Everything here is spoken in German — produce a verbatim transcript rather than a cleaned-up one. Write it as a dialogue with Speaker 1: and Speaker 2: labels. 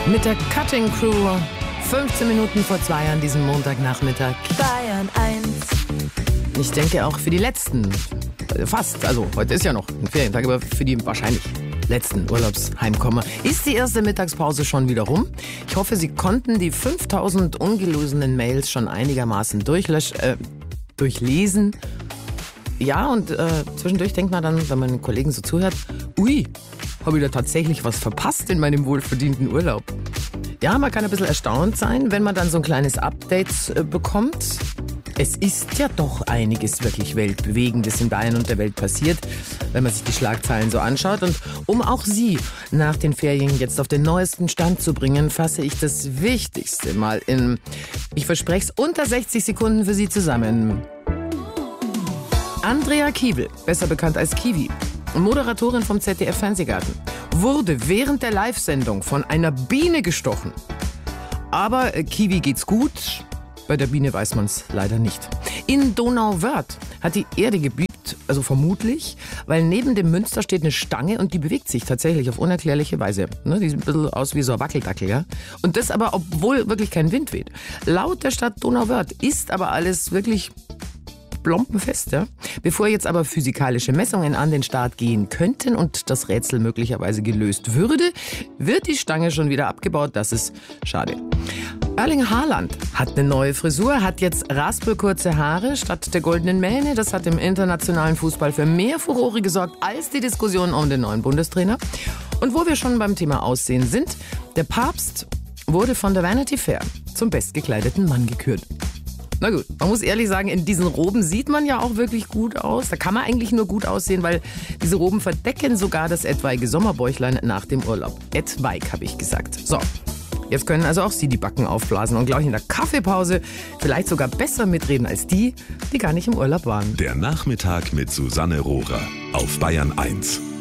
Speaker 1: Mit der Cutting Crew. fünfzehn Minuten vor zwei an diesem Montagnachmittag.
Speaker 2: Bayern eins.
Speaker 1: Ich denke auch für die letzten, fast, also heute ist ja noch ein Ferientag, aber für die wahrscheinlich letzten Urlaubsheimkommer ist die erste Mittagspause schon wieder rum. Ich hoffe, Sie konnten die fünftausend ungelesenen Mails schon einigermaßen durchlösch, äh, durchlesen. Ja, und äh, zwischendurch denkt man dann, wenn man den Kollegen so zuhört, ui, habe ich da tatsächlich was verpasst in meinem wohlverdienten Urlaub. Ja, man kann ein bisschen erstaunt sein, wenn man dann so ein kleines Update äh, bekommt. Es ist ja doch einiges wirklich Weltbewegendes in Bayern und der Welt passiert, wenn man sich die Schlagzeilen so anschaut. Und um auch Sie nach den Ferien jetzt auf den neuesten Stand zu bringen, fasse ich das Wichtigste mal in, ich verspreche es, unter sechzig Sekunden für Sie zusammen. Andrea Kiewel, besser bekannt als Kiwi, Moderatorin vom Z D F-Fernsehgarten, wurde während der Live-Sendung von einer Biene gestochen. Aber äh, Kiwi geht's gut. Bei der Biene weiß man es leider nicht. In Donauwörth hat die Erde gebiebt, also vermutlich, weil neben dem Münster steht eine Stange und die bewegt sich tatsächlich auf unerklärliche Weise. Ne, die sieht ein bisschen aus wie so ein Wackeldackel, ja. Und das aber, obwohl wirklich kein Wind weht. Laut der Stadt Donauwörth ist aber alles wirklich plombenfest, ja. Bevor jetzt aber physikalische Messungen an den Start gehen könnten und das Rätsel möglicherweise gelöst würde, wird die Stange schon wieder abgebaut. Das ist schade. Erling Haaland hat eine neue Frisur, hat jetzt raspelkurze Haare statt der goldenen Mähne. Das hat im internationalen Fußball für mehr Furore gesorgt als die Diskussion um den neuen Bundestrainer. Und wo wir schon beim Thema Aussehen sind, der Papst wurde von der Vanity Fair zum bestgekleideten Mann gekürt. Na gut, man muss ehrlich sagen, in diesen Roben sieht man ja auch wirklich gut aus. Da kann man eigentlich nur gut aussehen, weil diese Roben verdecken sogar das etwaige Sommerbäuchlein nach dem Urlaub. Etwaig, habe ich gesagt. So. Jetzt können also auch Sie die Backen aufblasen und gleich in der Kaffeepause vielleicht sogar besser mitreden als die, die gar nicht im Urlaub waren.
Speaker 3: Der Nachmittag mit Susanne Rohrer auf Bayern eins.